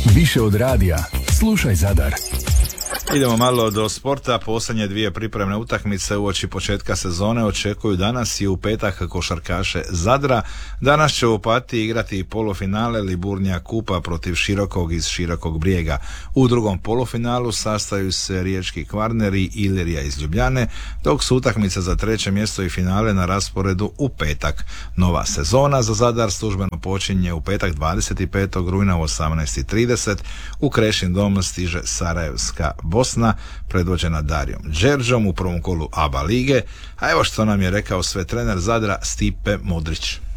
Više od radija, slušaj Zadar. Idemo malo do sporta. Posljednje dvije pripremne utakmice uoči početka sezone očekuju danas i u petak košarkaše Zadra. Danas će u Opatiji igrati polufinale Liburnija kupa protiv Širokog iz Širokog Brijega. U drugom polufinalu sastaju se riječki Kvarner i Ilirija iz Ljubljane, dok su utakmice za treće mjesto i finale na rasporedu u petak. Nova sezona za Zadar službeno počinje u petak 25. rujna u 18:30. U Krešin dom stiže Sarajevska Bosna, predvođena Darijom Đerđom u prvom kolu ABA lige, a evo što nam je rekao sve trener Zadra Stipe Modrić.